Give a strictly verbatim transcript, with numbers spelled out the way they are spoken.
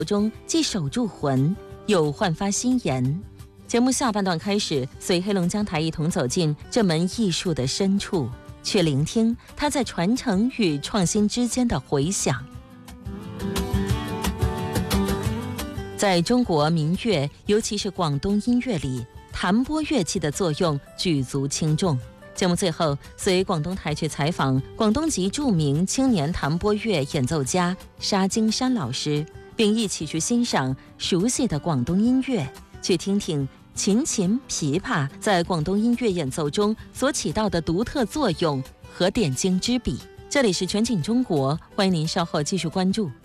中既守住魂，又焕发新颜。节目下半段开始，随黑龙江台一同走进这门艺术的深处，去聆听它在传承与创新之间的回响。在中国民乐，尤其是广东音乐里，弹拨乐器的作用举足轻重。节目最后，随广东台去采访广东籍著名青年弹拨乐演奏家沙金山老师，并一起去欣赏熟悉的广东音乐，去听听琴琴、琵琶在广东音乐演奏中所起到的独特作用和点睛之笔。这里是全景中国，欢迎您稍后继续关注。